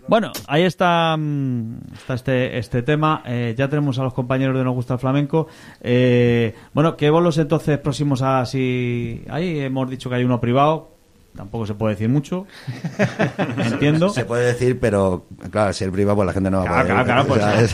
Bueno, ahí está este tema. Ya tenemos a los compañeros de Nos Gusta el Flamenco. Bueno, ¿qué bolos entonces próximos a si ahí hemos dicho que hay uno privado? Tampoco se puede decir mucho. Entiendo. Se puede decir, pero claro, si el privado, pues la gente no va a poder. Claro,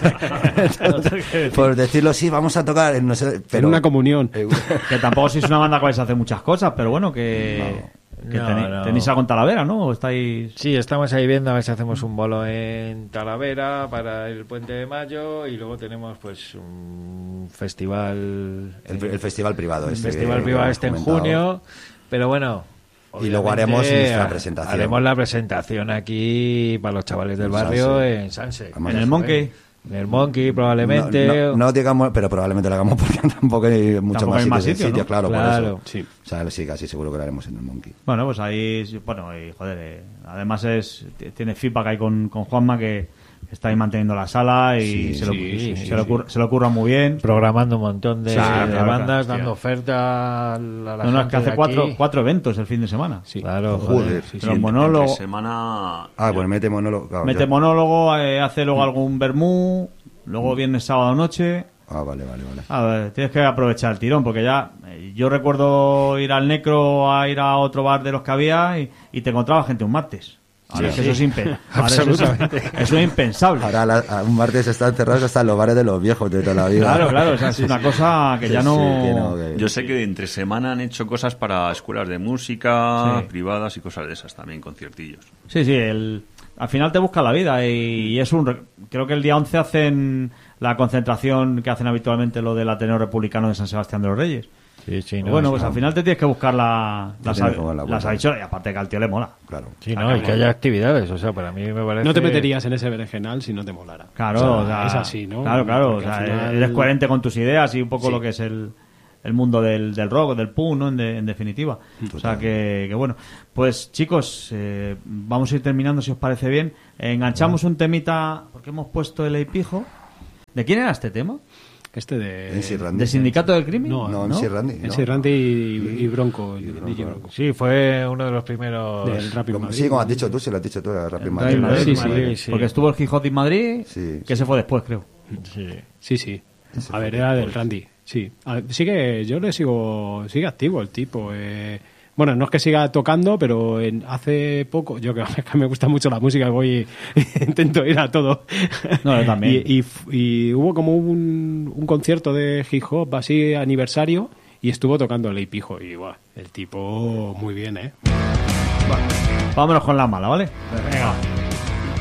pues, por decirlo, sí, vamos a tocar en, no sé, pero, en una comunión. Que tampoco sois una banda que vais a hacer muchas cosas, pero bueno, que tenéis algo en Talavera, ¿no? ¿O estáis...? Sí, estamos ahí viendo a ver si hacemos un bolo en Talavera para el Puente de Mayo y luego tenemos pues un festival... El festival privado. El festival privado en junio, pero bueno... Y luego haremos nuestra presentación. Haremos la presentación aquí para los chavales del barrio en Sanse. En el Monkey. En el Monkey probablemente. No digamos, pero probablemente lo hagamos porque tampoco hay mucho más sitios, ¿no? Claro, por eso. Sí. O sea, sí, casi seguro que lo haremos en el Monkey. Bueno, pues ahí, bueno, y joder, además tiene feedback ahí con Juanma que está ahí manteniendo la sala y se lo ocurra muy bien. Programando un montón de bandas, claro, dando oferta a la no, gente. Es que hace de cuatro eventos el fin de semana. Sí. Claro, joder. Pero monólogo. Semana... Pues mete monólogo. Claro, mete monólogo, hace luego algún vermú, luego viernes, sábado, noche. Vale. A ver, tienes que aprovechar el tirón, porque ya yo recuerdo ir al Necro a ir a otro bar de los que había y te encontraba gente un martes. Ahora eso es absolutamente. Eso es impensable. Ahora un martes están cerrados hasta los bares de los viejos de toda la vida. Claro, o sea, es una cosa que ya no... Yo sé que entre semana han hecho cosas para escuelas de música, privadas y cosas de esas también, conciertillos. Sí, al final te busca la vida y es creo que el día 11 hacen la concentración que hacen habitualmente lo del Ateneo Republicano de San Sebastián de los Reyes. Sí, bueno, pues al final te tienes que buscar las adicciones y aparte que al tío le mola. Claro. Sí, no, y que haya actividades, o sea, para mí me parece... No te meterías en ese berenjenal si no te molara. Claro, o sea, es así, ¿no? Claro, Porque o sea, final... eres coherente con tus ideas y un poco lo que es el mundo del rock, del punk, ¿no? En definitiva. Total. O sea que bueno. Pues chicos, vamos a ir terminando si os parece bien. Enganchamos un temita, porque hemos puesto el Eipijo. ¿De quién era este tema? ¿De Sindicato del Crimen? No, MC Randy. MC Randy y Bronco. DJ Bronco. Sí, fue uno de los primeros... Del Rap in Madrid. Sí, como has dicho tú, se lo has dicho tú, el Rap in Madrid. Sí. Porque estuvo el Hip Hop in Madrid, que se fue después, creo. Sí. A ver, era del Randy. Sí. Sigue sigue activo el tipo. Bueno, no es que siga tocando, pero hace poco, yo que me gusta mucho la música, intento ir a todo. No, yo también. Y hubo como un concierto de hip hop así aniversario y estuvo tocando el Eipijo y el tipo muy bien, Vámonos con la mala, ¿vale? Venga.